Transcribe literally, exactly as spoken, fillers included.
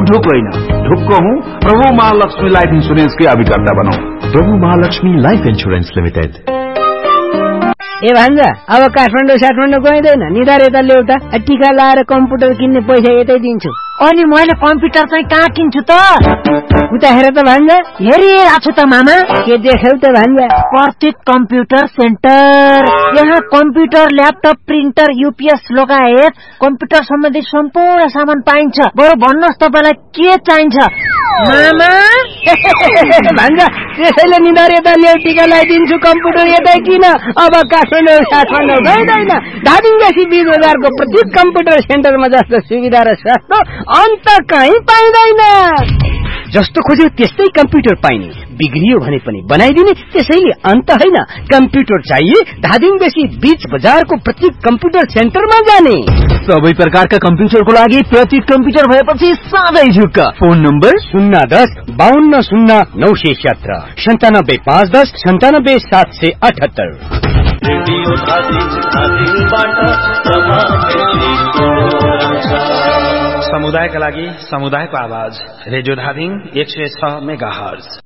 ढुक होइन, ढुक्क हूँ प्रभु महालक्ष्मी लाइफ इन्सुरेन्स के अभिकर्ता बनौ। प्रभु महालक्ष्मी लाइफ इन्सुरेन्स लिमिटेड। ए भान्जा, अब काठमाडौँ साठमाडौँ गइँदैन, निधार यता ल्याउता। टिका लाएर कम्प्युटर किन्ने पैसा यतै दिन्छु। अनि मैले कम्प्युटर चाहिँ कहाँ किन्छु त? उता हेर त भान्जा। हेरिरहेको छु त मामा। के देख्यौ त भान्जा? प्रतीक कम्प्युटर सेन्टर। यहाँ कम्प्युटर, ल्यापटप, प्रिन्टर, युपीएस लगायत कम्प्युटर सम्बन्धी सम्पूर्ण सामान पाइन्छ। बरु भन्नुहोस् तपाईँलाई के चाहिन्छ मामा? भान्जा, त्यसैले निधार यता ल्याउ, टिका लगाइदिन्छु, कम्प्युटर यतै किन। अब काठमाडौँ साठमाडौँ गइँदैन। धादिङदेखि बीस बजारको प्रतीक कम्प्युटर सेन्टरमा जस्तो सुविधा र सस्तो अन्त कहीँ पाइँदैन। जस्तो खोज्यो त्यस्तै कम्प्युटर पाइने, बिग्रियो भने पनि बनाइदिने, त्यसैले अन्त होइन। कम्प्युटर चाहिए धादिङदेखि बीच बजारको प्रतीक कम्प्युटर सेन्टरमा जाने। सबै प्रकारका कम्प्युटरको लागि प्रतीक कम्प्युटर भएपछि साधै झुक्क। फोन नम्बर शून्य दस बाहन्न शून्य नौ सय सत्र सन्तानब्बे पाँच दस सन्तानब्बे सात सय अठहत्तर। समुदायका लागि समुदायको आवाज रेडियो धादिङ एक सय छ मेगा हर्ज।